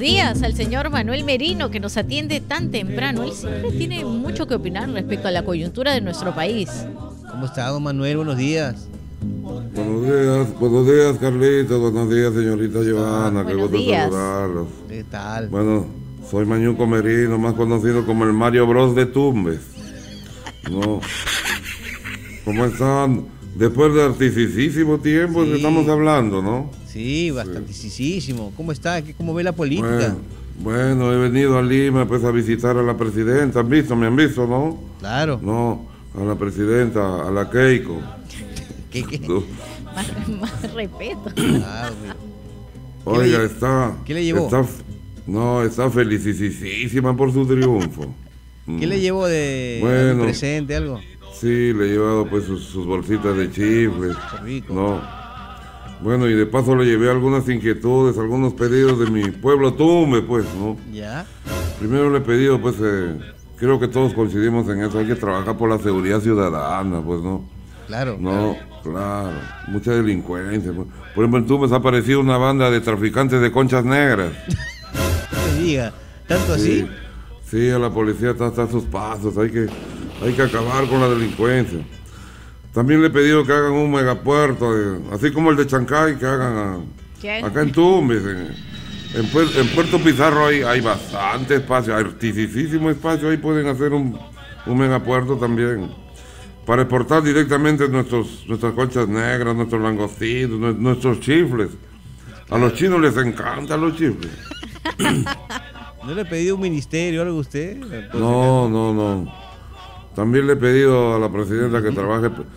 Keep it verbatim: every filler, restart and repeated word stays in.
días al señor Manuel Merino, que nos atiende tan temprano. Él siempre tiene mucho que opinar respecto a la coyuntura de nuestro país. ¿Cómo está, don Manuel? Buenos días. Buenos días, buenos días, Carlitos, buenos días, señorita Joana, qué gusto saludarlos. ¿Qué tal? Bueno, soy Mañuco Merino, más conocido como el Mario Bros de Tumbes. No. ¿Cómo están? Después de artificísimo tiempo sí. que estamos hablando, ¿no? Sí, bastantísimo. ¿Cómo está? ¿Cómo ve la política? Bueno, bueno, he venido a Lima pues a visitar a la presidenta. ¿Han visto? ¿Me han visto, no? Claro. No, a la presidenta, a la Keiko. ¿Qué, qué? Más, más respeto. Ah, Oiga, está... ¿Qué le llevó? Está, no, está felicísima por su triunfo. ¿Qué le llevó de bueno, presente, algo? Sí, le he llevado pues sus, sus bolsitas de chifles. Qué rico. No. Bueno, y de paso le llevé algunas inquietudes, algunos pedidos de mi pueblo Tumbes, pues, ¿no? ¿Ya? Primero le he pedido, pues, eh, creo que todos coincidimos en eso, hay que trabajar por la seguridad ciudadana, pues, ¿no? Claro. No, claro, claro. Mucha delincuencia. Pues. Por ejemplo, en Tumbes ha aparecido una banda de traficantes de conchas negras. No me diga, ¿tanto sí, así? Sí, a la policía está, está a sus pasos, hay que, hay que acabar con la delincuencia. También le he pedido que hagan un megapuerto, eh, así como el de Chancay, que hagan a, acá en Tumbes. En, en, en Puerto Pizarro hay, hay bastante espacio, artificísimo espacio, ahí pueden hacer un, un megapuerto también. Para exportar directamente nuestros, nuestras conchas negras, nuestros langostinos, nuestros chifles. A los chinos les encantan los chifles. ¿No le he pedido un ministerio o algo a usted? No, no, no. También le he pedido a la presidenta que trabaje